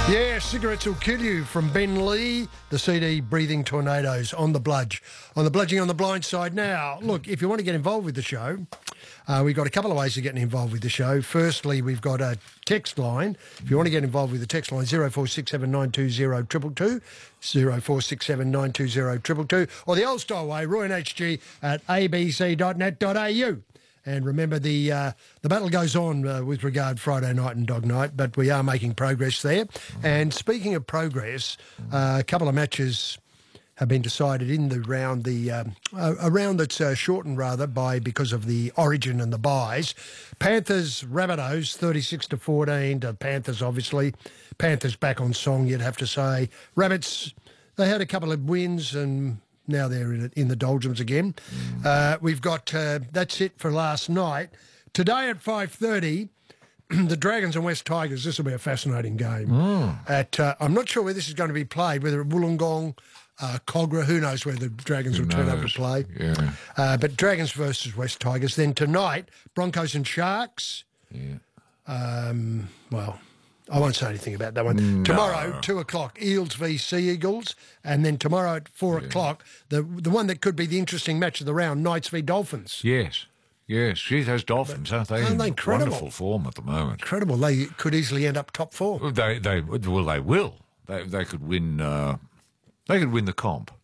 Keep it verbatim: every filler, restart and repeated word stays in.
Yeah, cigarettes will kill you from Ben Lee, the C D Breathing Tornadoes on the Bludge. On the Bludging on the Blind Side. Now, look, if you want to get involved with the show, uh, we've got a couple of ways of getting involved with the show. Firstly, we've got a text line. If you want to get involved with the text line, zero four six seven nine two zero two two two, zero four six seven nine two zero two two two, or the old style way, roy and h g at a b c dot net dot a u. And remember, the uh, the battle goes on uh, with regard Friday night and dog night, but we are making progress there. And speaking of progress, uh, a couple of matches have been decided in the round, the um, a, a round that's uh, shortened rather by because of the origin and the buys. Panthers Rabbitohs thirty-six to fourteen to Panthers, obviously. Panthers back on song, you'd have to say. Rabbits, they had a couple of wins and now they're in, in the doldrums again. Uh, we've got, uh, that's it for last night. Today at five thirty, the Dragons and West Tigers. This will be a fascinating game. Mm. At uh, I'm not sure where this is going to be played, whether at Wollongong, uh, Cogra, who knows where the Dragons Who will turn up knows? to play. Yeah. Uh, but Dragons versus West Tigers. Then tonight, Broncos and Sharks. Yeah. Um, well, I won't say anything about that one. No. Tomorrow, two o'clock, Eels v Sea Eagles. And then tomorrow at four o'clock, the the one that could be the interesting match of the round, Knights v Dolphins. Yes. Yes. Gee, those Dolphins, aren't they? Aren't in they incredible? Wonderful form at the moment. Incredible. They could easily end up top four. They, they, well, they will. They, they could win. Uh, they could win the comp.